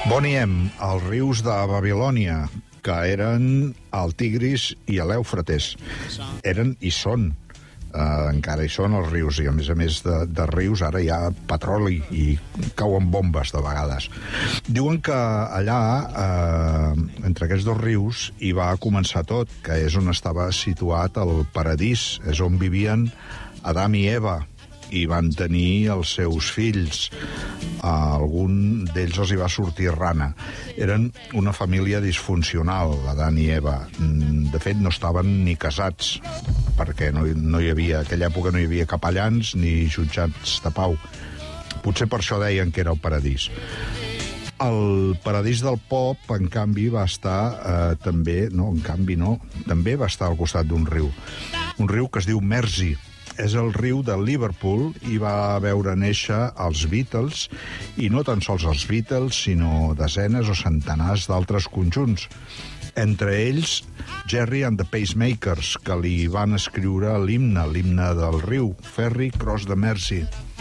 Boniem, els rius de Babilònia, que eren el Tigris i l'Èufrates. Eren i són. Encara hi són els rius, i a més de rius ara hi ha petroli i cauen bombes de vegades. Diuen que allà, entre aquests dos rius, hi va començar tot, que és on estava situat el paradís, és on vivien Adam i Eva, i van tenir els seus fills. A algun d'ells els hi va sortir rana. Eren una família disfuncional, Adán i Eva. De fet, no estaven ni casats, perquè no hi havia, en aquella època no hi havia capellans ni jutjats de pau. Potser per això deien que era el paradís. El paradís del pop, en canvi, va estar també va estar al costat d'un riu. Un riu que es diu Mersey. És el riu de Liverpool i va veure néixer els Beatles, i no tan sols els Beatles, sinó desenes o centenars d'altres conjunts. Entre ells, Gerry and the Pacemakers, que li van escriure l'himne del riu, Ferry Cross the Mersey.